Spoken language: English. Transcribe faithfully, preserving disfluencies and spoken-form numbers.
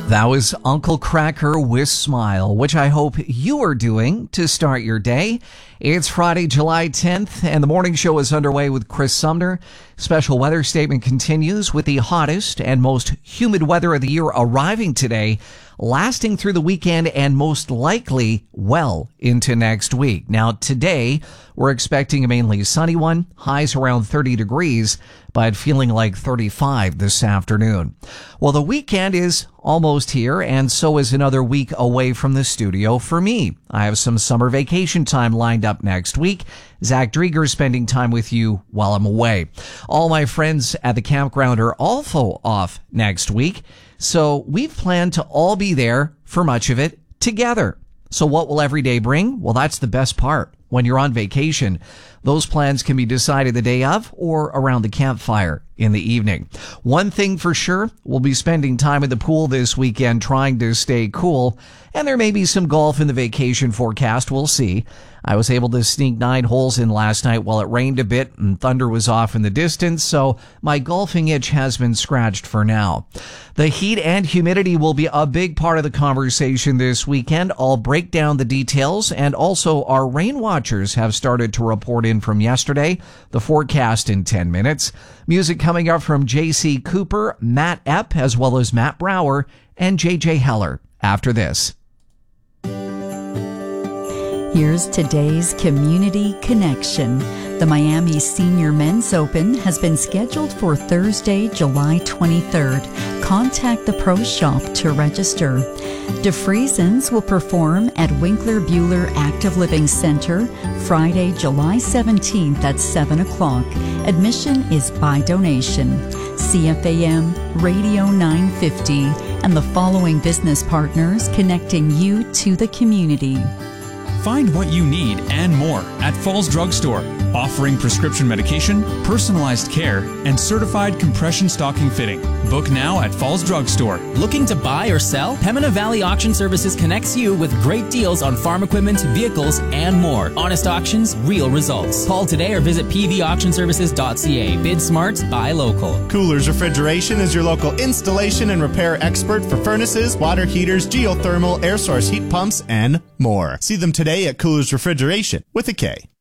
That was Uncle Cracker with Smile, which I hope you are doing to start your day. It's Friday, July tenth, and the morning show is underway with Chris Sumner. Special weather statement continues with the hottest and most humid weather of the year arriving today, lasting through the weekend and most likely well into next week. Now, today, we're expecting a mainly sunny one, highs around thirty degrees, but feeling like thirty-five this afternoon. Well, the weekend is almost here, and so is another week away from the studio for me. I have some summer vacation time lined up next week. Zach Drieger spending time with you while I'm away. All my friends at the campground are also off next week, so we've planned to all be there for much of it together. So what will every day bring? Well, that's the best part. When you're on vacation, those plans can be decided the day of or around the campfire in the evening. One thing for sure, we'll be spending time at the pool this weekend trying to stay cool, and there may be some golf in the vacation forecast. We'll see. I was able to sneak nine holes in last night while it rained a bit and thunder was off in the distance, so my golfing itch has been scratched for now. The heat and humidity will be a big part of the conversation this weekend. I'll break down the details, and also our rain watchers have started to report in from yesterday. The forecast in ten minutes. Music coming up from J C Cooper, Matt Epp, as well as Matt Brower and J J Heller after this. Here's today's Community Connection. The Miami Senior Men's Open has been scheduled for Thursday, July twenty-third. Contact the Pro Shop to register. DeFriesens will perform at Winkler Buehler Active Living Center Friday, July seventeenth at seven o'clock. Admission is by donation. C F A M Radio nine fifty and the following business partners connecting you to the community. Find what you need and more at Falls Drug Store, offering prescription medication, personalized care, and certified compression stocking fitting. Book now at Falls Drug Store. Looking to buy or sell? Pembina Valley Auction Services connects you with great deals on farm equipment, vehicles, and more. Honest auctions, real results. Call today or visit p v auction services dot c a. Bid smart, buy local. Coolers Refrigeration is your local installation and repair expert for furnaces, water heaters, geothermal, air source heat pumps, and more. See them today at Coolers Refrigeration with a K.